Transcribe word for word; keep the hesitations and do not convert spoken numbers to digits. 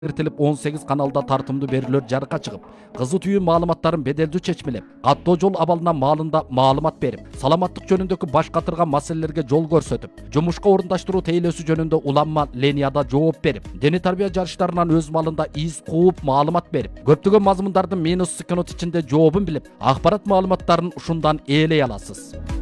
Эртилип он сегиз каналда тартымдуу берүүлөр жарыкка чыгып, кызы түйүн маалыматтарын беделдүү чечмелеп, каттоо жол абалына маалында маалымат берип, саламаттык жөнүндөгү баш катырган маселелерге жол көрсөтүп, жумушка орундаштыруу тейлөөсү жөнүндө уланма линияда жооп берип, диний тарбия жарыштарынан өз малында из кууп маалымат берип, көптөгөн мазмундардын минус секунд ичинде жообун билип, акпарат маалыматтарын ушундан ээлей аласыз.